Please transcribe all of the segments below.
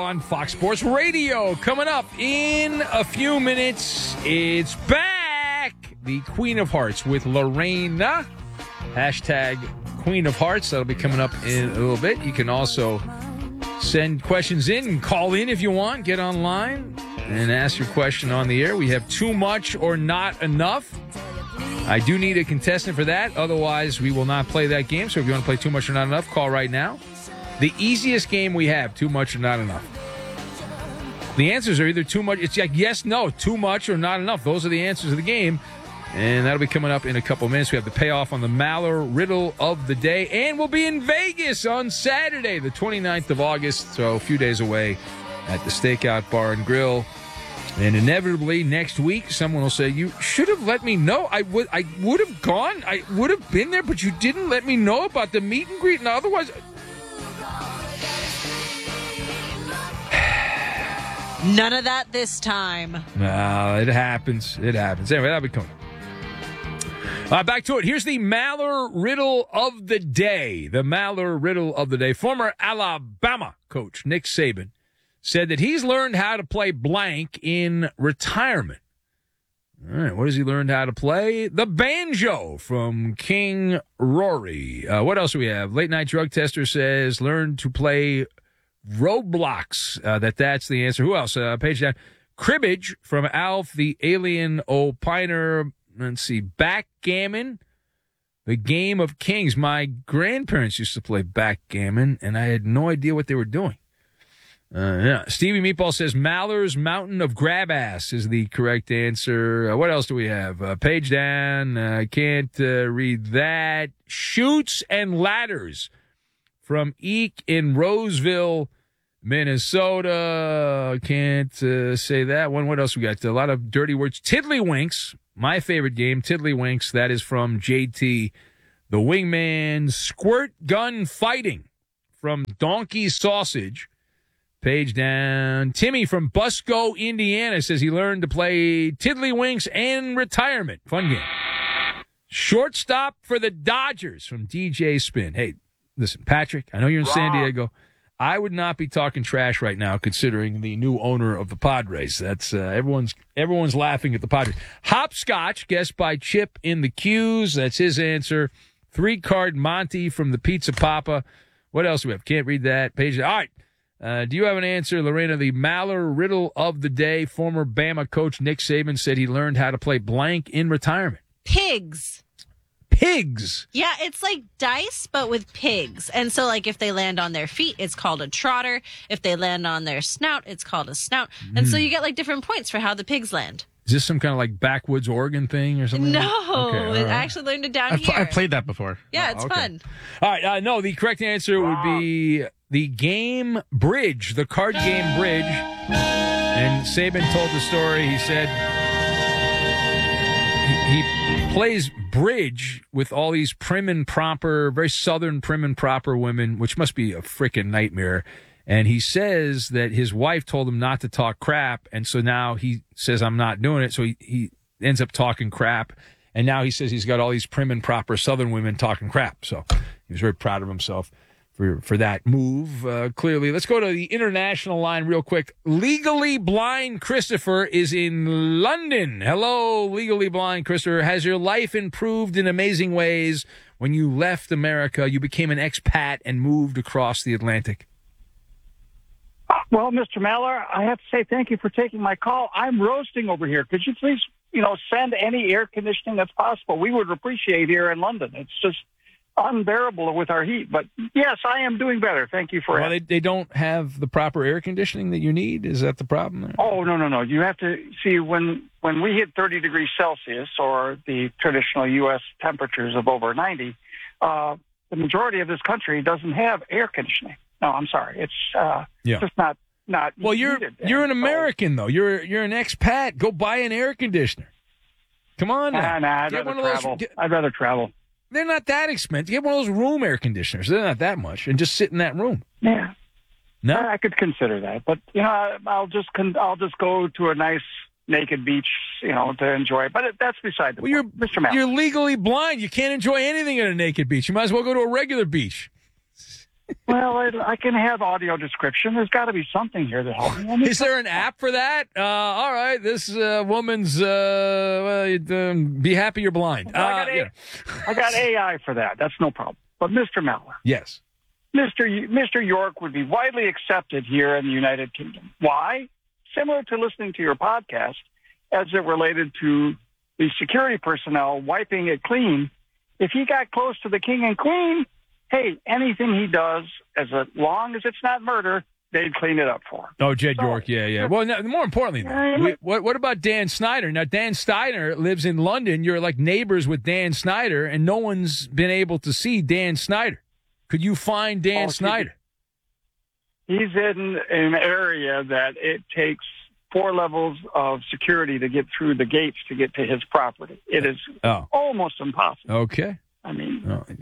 on Fox Sports Radio. Coming up in a few minutes, it's back. The Queen of Hearts with Lorena. Hashtag Queen of Hearts. That'll be coming up in a little bit. You can also send questions in and call in if you want. Get online and ask your question on the air. We have too much or not enough. I do need a contestant for that. Otherwise, we will not play that game. So if you want to play too much or not enough, call right now. The easiest game we have, too much or not enough. The answers are either too much. It's like yes, no, too much or not enough. Those are the answers of the game. And that'll be coming up in a couple minutes. We have the payoff on the Maller Riddle of the Day. And we'll be in Vegas on Saturday, the 29th of August. So a few days away at the Stakeout Bar and Grill. And inevitably, next week, someone will say, you should have let me know. I would have gone. I would have been there, but you didn't let me know about the meet and greet. And otherwise... None of that this time. No, it happens. It happens. Anyway, that'll be coming. Back to it. Here's the Maller Riddle of the Day. The Maller Riddle of the Day. Former Alabama coach Nick Saban said that he's learned how to play blank in retirement. All right, what has he learned how to play? The banjo from King Rory. What else do we have? Late Night Drug Tester says learn to play Roblox. That's the answer. Who else? Page down. Cribbage from Alf the Alien Opiner. Let's see. Backgammon. The Game of Kings. My grandparents used to play backgammon, and I had no idea what they were doing. Yeah. Stevie Meatball says Maller's Mountain of Grab Ass is the correct answer. What else do we have? Page down. I can't read that. Chutes and Ladders from Eek in Roseville, Minnesota. Can't say that one. What else we got? A lot of dirty words. Tiddlywinks. My favorite game, Tiddlywinks. That is from JT the Wingman. Squirt Gun Fighting from Donkey Sausage. Page down. Timmy from Busco, Indiana says he learned to play Tiddlywinks and retirement. Fun game. Shortstop for the Dodgers from DJ Spin. Hey, listen, Patrick, I know you're in San Diego. I would not be talking trash right now considering the new owner of the Padres. That's everyone's laughing at the Padres. Hopscotch, guessed by Chip in the Q's. That's his answer. 3-card Monty from the Pizza Papa. What else do we have? Can't read that. Page. All right. Do you have an answer, Lorena? The Maller Riddle of the Day. Former Bama coach Nick Saban said he learned how to play blank in retirement. Pigs. Pigs? Yeah, it's like dice, but with pigs. And so, like, if they land on their feet, it's called a trotter. If they land on their snout, it's called a snout. And so you get, like, different points for how the pigs land. Is this some kind of, like, backwoods Oregon thing or something? No. Okay, I actually learned it down here. I've played that before. Yeah, it's fun. All right. No, the correct answer would be the game Bridge, the card game Bridge. And Saban told the story. He said he plays bridge with all these prim and proper, very southern prim and proper women, which must be a freaking nightmare. And he says that his wife told him not to talk crap, and so now he says, I'm not doing it. So he ends up talking crap, and now he says he's got all these prim and proper southern women talking crap. So he was very proud of himself for that move, clearly. Let's go to the international line real quick. Legally Blind Christopher is in London. Hello, Legally Blind Christopher. Has your life improved in amazing ways when you left America, you became an expat and moved across the Atlantic? Well, Mr. Maller, I have to say thank you for taking my call. I'm roasting over here. Could you please, send any air conditioning that's possible? We would appreciate here in London. It's just unbearable with our heat. But, yes, I am doing better. Thank you for it. They don't have the proper air conditioning that you need? Is that the problem there? Oh, no. You have to see when we hit 30 degrees Celsius or the traditional U.S. temperatures of over 90, the majority of this country doesn't have air conditioning. No, I'm sorry. It's just not. Well, you're an American though. You're an expat. Go buy an air conditioner. Come on now. I'd rather travel. I'd rather travel. They're not that expensive. Get one of those room air conditioners. They're not that much, and just sit in that room. Yeah. No, I could consider that, but I'll just go to a nice naked beach, to enjoy it. But that's beside the point. Mr. Maller. You're legally blind. You can't enjoy anything at a naked beach. You might as well go to a regular beach. Well, I can have audio description. There's got to be something here to help me. I mean, Is there an app for that? All right, this woman's be happy you're blind. I got AI for that. That's no problem. But Mr. Meller, Yes. Mr. York would be widely accepted here in the United Kingdom. Why? Similar to listening to your podcast, as it related to the security personnel wiping it clean. If he got close to the king and queen, hey, anything he does, as long as it's not murder, they'd clean it up for him. Oh, Jed York, yeah. Well, no, more importantly, what about Dan Snyder? Now, Dan Snyder lives in London. You're like neighbors with Dan Snyder, and no one's been able to see Dan Snyder. Could you find Dan Snyder? He's in an area that it takes 4 levels of security to get through the gates to get to his property. It is almost impossible. Okay. I mean,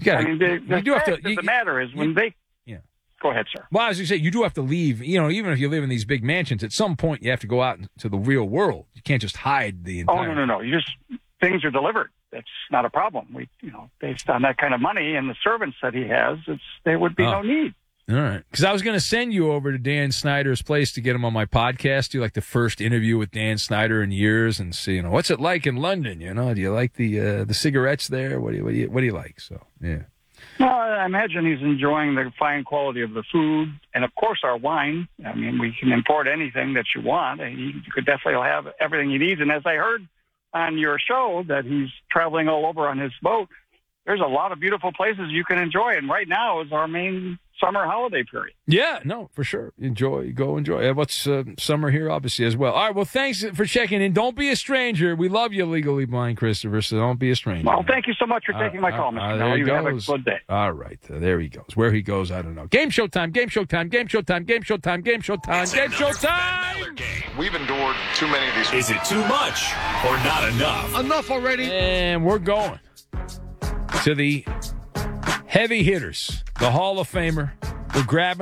the fact of the matter is when they... Yeah. Go ahead, sir. Well, as you say, you do have to leave. You know, even if you live in these big mansions, at some point you have to go out into the real world. You can't just hide the entire... Oh, no. Things are delivered. That's not a problem. Based on that kind of money and the servants that he has, there would be no need. All right. Because I was going to send you over to Dan Snyder's place to get him on my podcast, do like the first interview with Dan Snyder in years and see, what's it like in London? Do you like the cigarettes there? What do you like? So, yeah. Well, I imagine he's enjoying the fine quality of the food and, of course, our wine. I mean, we can import anything that you want. You could definitely have everything he needs. And as I heard on your show that he's traveling all over on his boat, there's a lot of beautiful places you can enjoy. And right now is our main summer holiday period. Yeah, no, for sure. Go enjoy. What's summer here, obviously, as well. All right, well, thanks for checking in. Don't be a stranger. We love you, Legally Blind, Christopher, so don't be a stranger. Well, thank you so much for taking my call, Mr. Mel. You have a good day. All right, there he goes. Where he goes, I don't know. Game show time, game show time, game show time, game show time, game show time, game show time. We've endured too many of these. Is it too much or not enough? Enough already. And we're going to the heavy hitters, the Hall of Famer. We're grabbing